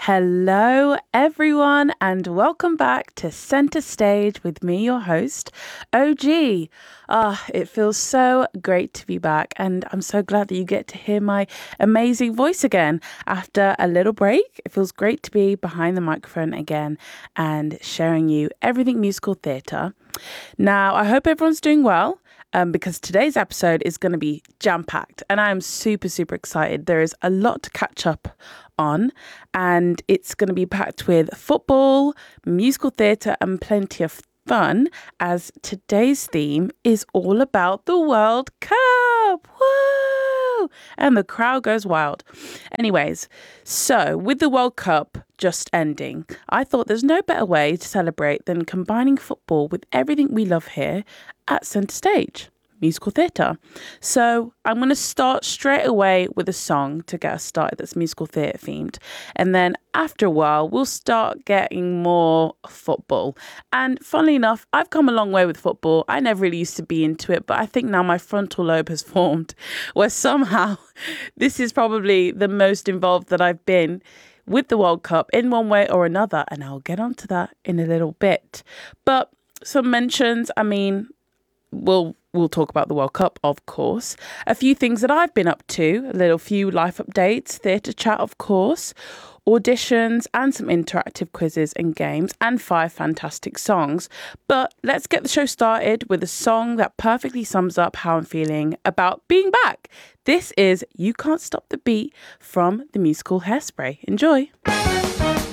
Hello, everyone, and welcome back to Center Stage with me, your host, OG. It feels so great to be back, and I'm so glad that you get to hear my amazing voice again after a little break. It feels great to be behind the microphone again and sharing you everything musical theatre. Now, I hope everyone's doing well. Because today's episode is going to be jam-packed and I'm super, super excited. There is a lot to catch up on and it's going to be packed with football, musical theatre and plenty of fun as today's theme is all about the World Cup. Woo! And the crowd goes wild. Anyways, so with the World Cup just ending, I thought there's no better way to celebrate than combining football with everything we love here at Centre Stage, musical theatre. So I'm going to start straight away with a song to get us started that's musical theatre themed. And then after a while, we'll start getting more football. And funnily enough, I've come a long way with football. I never really used to be into it, but I think now my frontal lobe has formed where somehow this is probably the most involved that I've been with the World Cup in one way or another. And I'll get onto that in a little bit. But some mentions, We'll talk about the World Cup, of course. A few things that I've been up to, few life updates, theatre chat, of course, auditions and some interactive quizzes and games and 5 fantastic songs. But let's get the show started with a song that perfectly sums up how I'm feeling about being back. This is You Can't Stop the Beat from the musical Hairspray. Enjoy.